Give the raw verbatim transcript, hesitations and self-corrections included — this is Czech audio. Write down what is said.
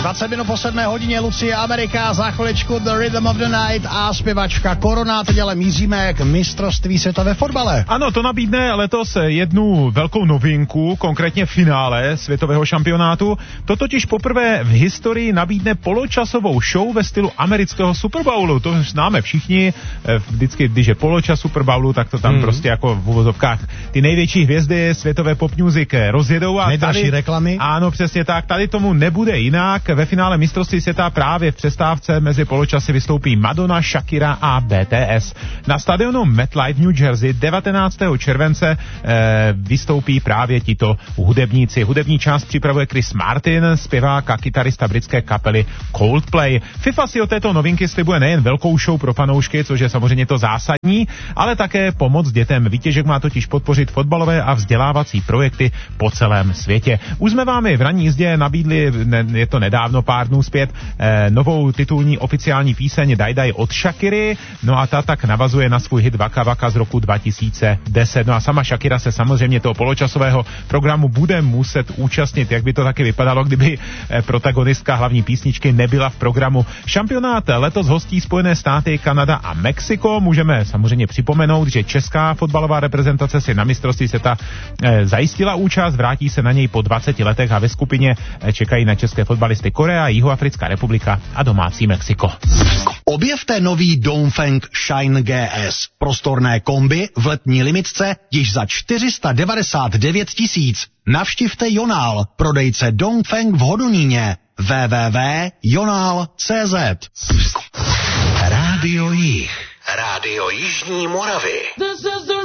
dvacet minut po sedmé hodině Lucie Amerika, za chviličku The Rhythm of the Night a zpěvačka Korona. Teď ale míříme k mistrovství světa ve fotbale. Ano, to nabídne letos jednu velkou novinku, konkrétně finále světového šampionátu. To totiž poprvé v historii nabídne poločasovou show ve stylu amerického Super Bowlu. To známe všichni, vždycky, když je poločas Super Bowlu, tak to tam hmm. prostě jako v uvozovkách ty největší hvězdy světové pop music rozjedou. A nejdražší tady, reklamy. Ano, přesně tak. Tady tomu nebude jinak. Ve finále mistrovství světa právě v přestávce mezi poločasy vystoupí Madonna, Shakira a B T S. Na stadionu MetLife v New Jersey devatenáctého července eh, vystoupí právě tito hudebníci. Hudební část připravuje Chris Martin, zpěvák a kytarista britské kapely Coldplay. FIFA si od této novinky slibuje nejen velkou show pro fanoušky, což je samozřejmě to zásadní, ale také pomoc dětem. Výtěžek má totiž podpořit fotbalové a vzdělávací projekty po celém světě. Už jsme vám v ranní jízdě nabídli, ne, je to nedávno, pár dnů zpět, eh, novou titulní oficiální píseň Daj Daj od Shakiry, no a ta tak navazuje na svůj hit Waka Waka z roku dva tisíce deset. No a sama Shakira se samozřejmě toho poločasového programu bude muset účastnit, jak by to taky vypadalo, kdyby eh, protagonistka hlavní písničky nebyla v programu. Šampionát letos hostí Spojené státy, Kanada a Mexiko. Můžeme samozřejmě připomenout, že česká fotbalová reprezentace si na mistrovství světa eh, zajistila účast, vrátí se na něj po dvaceti letech a ve skupině eh, čekají na české fotbalisty Korea, Jihoafrická republika a domácí Mexiko. Objevte nový Dongfeng Shine G S. Prostorné kombi v letní limitce již za čtyři sta devadesát devět tisíc. Navštivte Jonál, prodejce Dongfeng v Hodoníně. w w w tečka jonál tečka cé zet. Rádio Jih. Rádio Jižní Moravy.